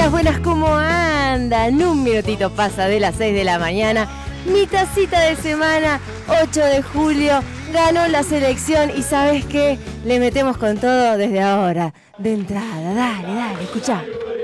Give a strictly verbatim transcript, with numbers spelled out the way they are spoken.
Buenas, buenas, ¿cómo andan? Un minutito pasa de las seis de la mañana. Mi tacita de semana, ocho de julio, ganó la selección y ¿sabes qué? Le metemos con todo desde ahora, de entrada. Dale, dale, escuchá.